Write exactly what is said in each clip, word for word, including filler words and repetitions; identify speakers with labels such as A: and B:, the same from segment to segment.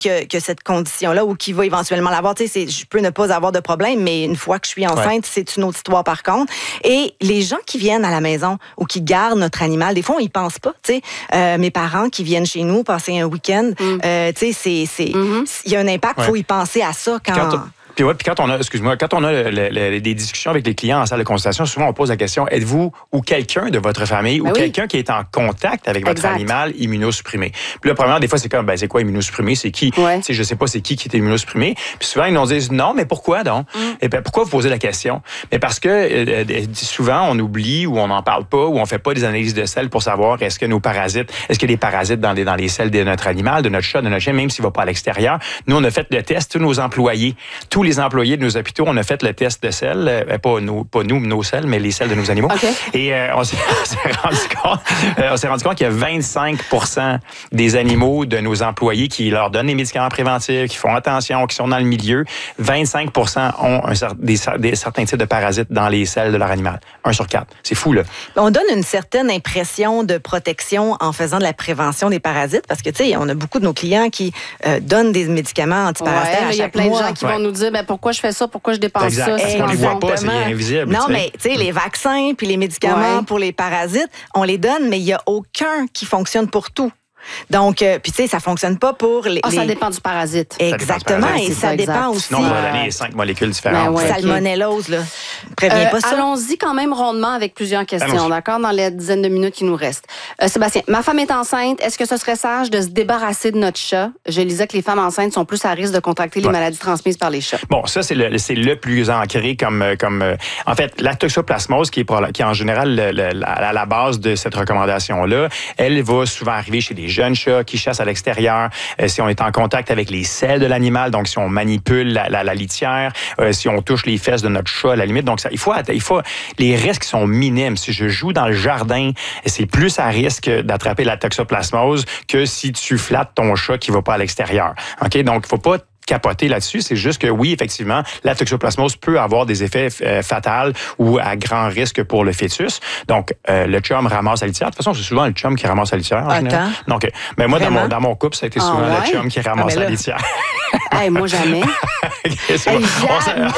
A: que, que cette condition-là ou qui va éventuellement l'avoir. Tu sais, je peux ne pas avoir de problème, mais une fois que je suis enceinte, ouais. c'est une autre histoire par contre. Et les gens qui viennent à la maison ou qui gardent notre animal, des fois, on y pense pas. Tu sais, euh, mes parents qui viennent chez nous passer un week-end, mm. euh, tu sais, c'est, c'est, mm-hmm. il y a un impact. Il ouais. faut y penser à ça quand. quand
B: Puis, ouais, puis quand on a, excuse-moi, quand on a le, le, le, des discussions avec les clients en salle de consultation, souvent on pose la question, êtes-vous ou quelqu'un de votre famille ben ou oui. quelqu'un qui est en contact avec votre exact. animal immunosupprimé? Puis là, premièrement, des fois, c'est comme, ben, c'est quoi immunosupprimé? C'est qui? Ouais. Tu sais, je sais pas c'est qui qui est immunosupprimé. Puis souvent, ils nous disent, non, mais pourquoi donc? Mm. Et ben, pourquoi vous posez la question? Mais parce que euh, souvent, on oublie ou on n'en parle pas ou on fait pas des analyses de selles pour savoir est-ce que nos parasites, est-ce qu'il y a des parasites dans les, dans les selles de notre animal, de notre chat, de notre chien, même s'il va pas à l'extérieur. Nous, on a fait le test, tous nos employés, tous les employés de nos hôpitaux, on a fait le test de selles, euh, pas, nous, pas nous, nos selles, mais les selles de nos animaux. Okay. Et euh, on, s'est, on s'est rendu compte, euh, on s'est rendu compte qu'il y a vingt-cinq pour cent des animaux de nos employés qui leur donnent des médicaments préventifs, qui font attention, qui sont dans le milieu. vingt-cinq pour cent ont un, des, des, certains types de parasites dans les selles de leur animal. Un sur quatre. C'est fou, là.
A: On donne une certaine impression de protection en faisant de la prévention des parasites parce que, tu sais, on a beaucoup de nos clients qui euh, donnent des médicaments antiparasitaires ouais, à chaque mois.
C: Il y a plein de gens qui ouais. vont nous dire, ben, pourquoi je fais ça? Pourquoi je dépense
B: exact.
C: ça?
B: On les voit pas, c'est invisible.
A: Non, mais tu sais, les vaccins puis les médicaments ouais. pour les parasites, on les donne, mais il n'y a aucun qui fonctionne pour tout. Donc, euh, puis tu sais, ça fonctionne pas pour les...
C: Ah, oh, ça dépend du parasite.
A: Exactement,
B: ça
A: et ça, ça dépend aussi...
B: Sinon, on va donner cinq molécules différentes. Ben
A: ouais, salmonellose, là. Préviens
C: euh,
A: pas ça.
C: Allons-y quand même rondement avec plusieurs questions, d'accord, dans les dizaines de minutes qui nous restent. Euh, Sébastien, ma femme est enceinte. Est-ce que ce serait sage de se débarrasser de notre chat? Je lisais que les femmes enceintes sont plus à risque de contracter ouais. les maladies transmises par les chats.
B: Bon, ça, c'est le, c'est le plus ancré comme... comme euh, en fait, la toxoplasmose, qui est, pour, qui est en général le, le, la, à la base de cette recommandation-là, elle va souvent arriver chez des jeunes chats qui chassent à l'extérieur, euh, si on est en contact avec les selles de l'animal, donc si on manipule la, la, la litière, euh, si on touche les fesses de notre chat à la limite. Donc, ça, il faut, il faut, les risques sont minimes. Si je joue dans le jardin, c'est plus à risque d'attraper la toxoplasmose que si tu flattes ton chat qui va pas à l'extérieur. OK? Donc, il faut pas capoter là-dessus, c'est juste que oui, effectivement, la toxoplasmose peut avoir des effets euh, fatals ou à grand risque pour le fœtus. Donc, euh, le chum ramasse la litière. De toute façon, c'est souvent le chum qui ramasse la litière. En général. Donc, mais moi, dans mon, dans mon couple, ça a été souvent ah, ouais? le chum qui ramasse ah, la litière.
C: Hey, moi, jamais.
B: Okay, c'est hey, c'est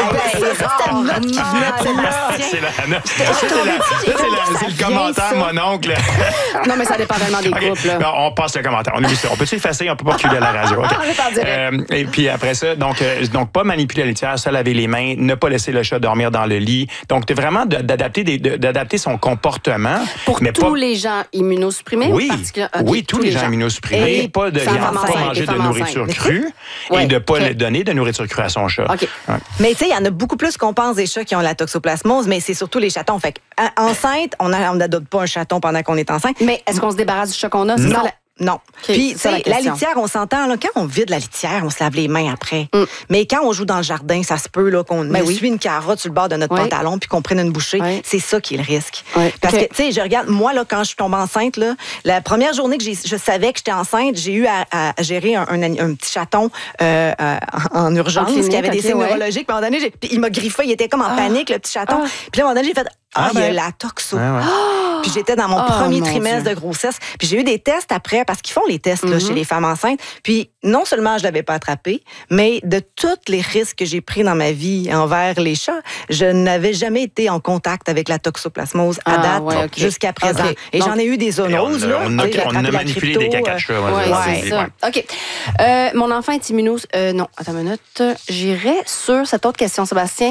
B: le commentaire, mon oncle.
C: Non, mais ça dépend vraiment des okay. couples. Là.
B: On passe le commentaire. On, on peut s'effacer, on peut pas reculer à la radio. Okay. euh, et puis après ça, donc, euh, donc pas manipuler la litière, se laver les mains, ne pas laisser le chat dormir dans le lit. Donc, c'est vraiment d'adapter, des, d'adapter son comportement.
C: Pour
B: mais
C: tous
B: pas...
C: les gens immunosupprimés?
B: Oui,
C: okay,
B: oui, tous, tous les gens, gens immunosupprimés. Et pas de pas manger de nourriture crue et de ne pas okay. donner de nourriture crue à son chat.
A: Okay. Ouais. Mais tu sais, il y en a beaucoup plus qu'on pense des chats qui ont la toxoplasmose, mais c'est surtout les chatons. Fait enceinte, on n'adopte pas un chaton pendant qu'on est enceinte.
C: Mais est-ce qu'on se débarrasse du chat qu'on a? C'est
A: non.
C: Ça, la...
A: Non. Okay, puis, tu sais, la, la litière, on s'entend, là, quand on vide la litière, on se lave les mains après. Mm. Mais quand on joue dans le jardin, ça se peut là, qu'on ben essuie oui. une carotte sur le bord de notre oui. pantalon puis qu'on prenne une bouchée. Oui. C'est ça qui est le risque. Oui. Parce okay. que, tu sais, je regarde, moi, là, quand je tombe enceinte, là, la première journée que j'ai, je savais que j'étais enceinte, j'ai eu à, à gérer un, un, un petit chaton euh, euh, en urgence clinique, qui avait des okay, signes ouais. neurologiques. Puis à un moment donné, j'ai, il m'a griffé, il était comme en ah. panique, le petit chaton. Ah. Puis là, à un moment donné, j'ai fait Ah, ah ben. il y a la toxo. Ouais, ouais. Oh! Puis j'étais dans mon oh, premier mon trimestre Dieu. de grossesse. Puis j'ai eu des tests après, parce qu'ils font les tests là, mm-hmm. chez les femmes enceintes. Puis non seulement je ne l'avais pas attrapé, mais de tous les risques que j'ai pris dans ma vie envers les chats, je n'avais jamais été en contact avec la toxoplasmose à ah, date ouais, okay. jusqu'à présent. Okay. Et donc, j'en ai eu des zoonoses.
B: On,
A: là,
B: on, a, on a manipulé des caca de chat.
C: Ouais, ouais, ouais, c'est ça. Ouais. OK. Euh, mon enfant est immunose. Euh, non, attends une minute. J'irai sur cette autre question, Sébastien.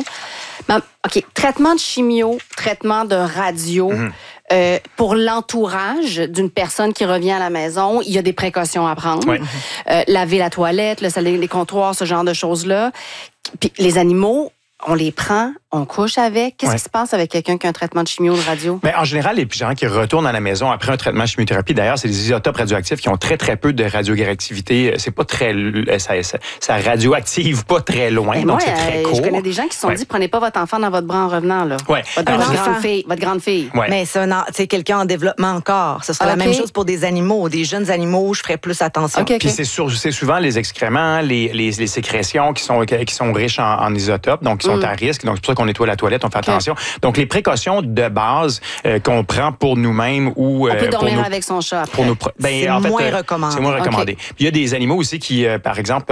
C: OK. Traitement de chimio, traitement de radio. Mm-hmm. Euh, pour l'entourage d'une personne qui revient à la maison, il y a des précautions à prendre. Oui. Euh, laver la toilette, le salon, les comptoirs, ce genre de choses-là. Puis les animaux, on les prend, on couche avec. Qu'est-ce ouais. qui se passe avec quelqu'un qui a un traitement de chimio de radio?
B: Bien, en général, les gens qui retournent à la maison après un traitement de chimiothérapie, d'ailleurs, c'est des isotopes radioactifs qui ont très, très peu de radioactivité. C'est pas très... Ça, ça, ça radioactive pas très loin,
C: mais
B: donc
C: moi,
B: c'est très
C: euh,
B: court.
C: Je connais des gens qui se sont ouais. dit, prenez pas votre enfant dans votre bras en revenant, là.
B: Ouais.
C: Votre,
B: Alors,
C: grande enfant. Fille, votre grande fille.
B: Ouais.
A: Mais c'est, un, c'est quelqu'un en développement encore. Ce sera okay. la même chose pour des animaux. Des jeunes animaux, je ferais plus attention.
B: Okay, okay. Puis c'est, sur, c'est souvent les excréments, les, les, les sécrétions qui sont, qui sont riches en, en isotopes, donc qui sont mm. à risque. Donc c'est pour ça qu'on nettoie la toilette, on fait attention. Okay. Donc, les précautions de base euh, qu'on prend pour nous-mêmes ou...
C: Euh, on peut dormir
B: pour nous,
C: avec son chat après.
A: Pour nous, ben, c'est, en fait, moins euh, recommandé.
B: c'est moins recommandé. Okay. Puis il y a des animaux aussi qui, euh, par exemple,